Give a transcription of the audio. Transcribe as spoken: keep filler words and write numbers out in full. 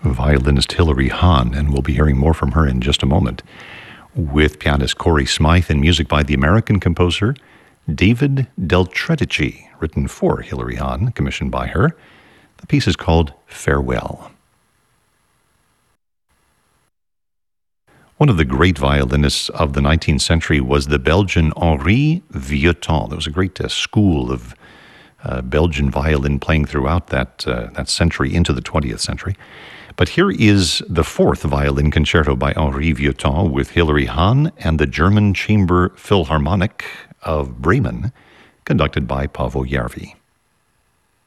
violinist Hilary Hahn, and we'll be hearing more from her in just a moment, with pianist Corey Smythe and music by the American composer David Del Tredici, written for Hilary Hahn, commissioned by her. The piece is called Farewell. One of the great violinists of the nineteenth century was the Belgian Henri Vieuxtemps. There was a great uh, school of uh, Belgian violin playing throughout that, uh, that century into the twentieth century. But here is the fourth violin concerto by Henri Vieuxtemps with Hilary Hahn and the German Chamber Philharmonic of Bremen, conducted by Paavo Järvi.